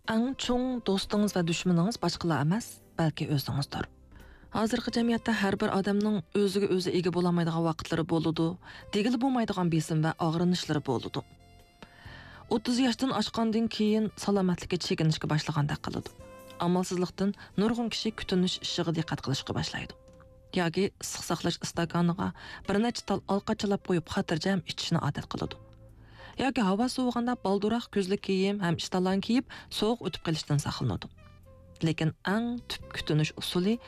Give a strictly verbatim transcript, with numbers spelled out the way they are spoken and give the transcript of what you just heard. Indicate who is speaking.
Speaker 1: Eng cho'ng do'stingiz va dushmaningiz boshqalar emas, balki o'zingizdir. Hozirgi jamiyatda har bir odamning o'ziga o'zi ega bo'lolmaydigan vaqtlari bo'ladi, degili bo'lmaydigan besim va og'rinishlari bo'ladi. o'ttiz yoshdan oshgandan keyin salomatlikka chekinishga boshlagandek qiladi. Amalsizlikdan nurg'un kishi kutinish ishiga diqqat qilishga boshlaydi. Yoki issiq saqlash istakaniga bir necha tal olqachalab qo'yib xotirjam ichishni odat qiladi. Yoki havo sovug'anda balduroq ko'zlik kiyim ham ishtalan kiyib sovuq o'tib qolishdan saqlanadi. Lekin eng tub kutinish usuli